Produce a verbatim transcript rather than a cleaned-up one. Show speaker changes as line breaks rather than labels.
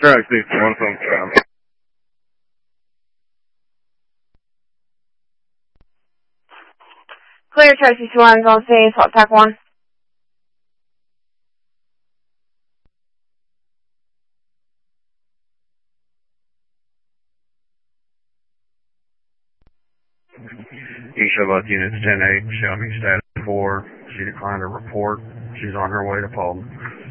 Track sixty-one from um,
Clear, track sixty-one, going to see Salt Tack one.
Isha Bus Units ten eight, show me status four. She declined her report. She's on her way to Paulton.